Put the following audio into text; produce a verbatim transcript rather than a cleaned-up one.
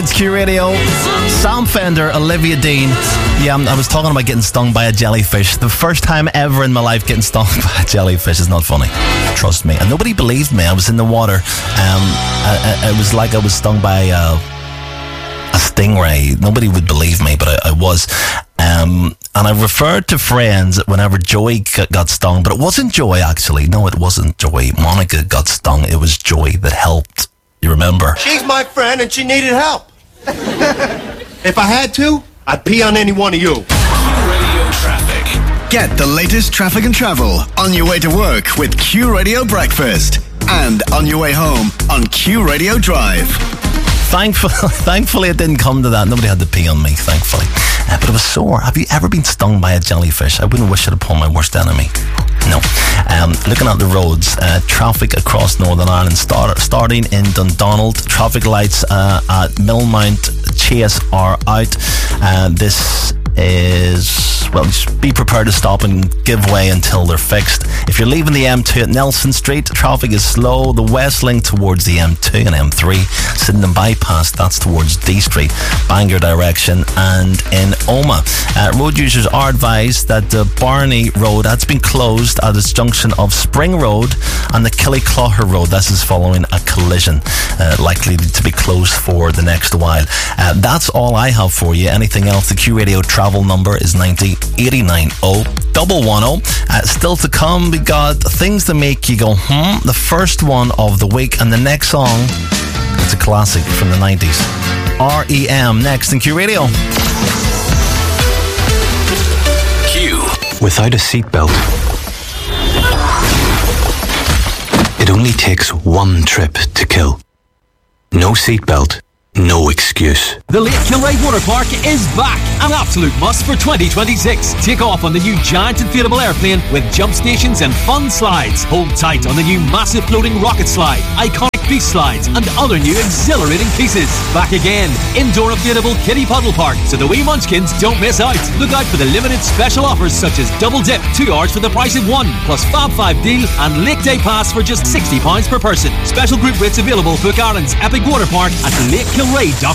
It's Q Radio. Sam Fender, Olivia Dean. Yeah, I was talking about getting stung by a jellyfish. The first time ever in my life getting stung by a jellyfish is not funny. Trust me. And nobody believed me. I was in the water. Um, I, I, it was like I was stung by a, a stingray. Nobody would believe me, but I, I was. Um, and I referred to friends whenever Joy got stung, but it wasn't Joy actually. No, it wasn't Joy. Monica got stung. It was Joy that helped. You remember? She's my friend and she needed help. If I had to, I'd pee on any one of you. Q Radio Traffic. Get the latest traffic and travel on your way to work with Q Radio Breakfast and on your way home on Q Radio Drive. Thankfully, thankfully, it didn't come to that. Nobody had to pee on me, thankfully. Uh, but it was sore. Have you ever been stung by a jellyfish? I wouldn't wish it upon my worst enemy. No. Um, looking at the roads, uh, traffic across Northern Ireland, start, starting in Dundonald. Traffic lights uh, at Millmount Chase are out. Uh, this is, well, just be prepared to stop and give way until they're fixed. If you're leaving the M two at Nelson Street, traffic is slow. The west link towards the M two and M three, Sydenham Bypass, that's towards D Street, Bangor direction. And in Omagh, uh, road users are advised that the Barney Road has been closed at its junction of Spring Road and the Killyclogher Road. This is following a collision, uh, likely to be closed for the next while. Uh, that's all I have for you. Anything else, the Q Radio travel number is ninety eighty-nine oh one one oh. Uh, still to come, we got things that make you go, hmm, the first one of the week, and the next song, it's a classic from the nineties. R E M next in Q Radio. Q. Without a seatbelt, it only takes one trip to kill. No seatbelt, no excuse. The Lake Kilray Water Park is back. An absolute must for twenty twenty-six. Take off on the new giant inflatable airplane with jump stations and fun slides. Hold tight on the new massive floating rocket slide, iconic beach slides, and other new exhilarating pieces. Back again. Indoor inflatable kiddie puddle park, so the wee munchkins don't miss out. Look out for the limited special offers such as double dip, two hours for the price of one, plus Fab five deal and Lake Day Pass for just sixty pounds per person. Special group rates available. Book Ireland's Epic Water Park at lake kilray dot com.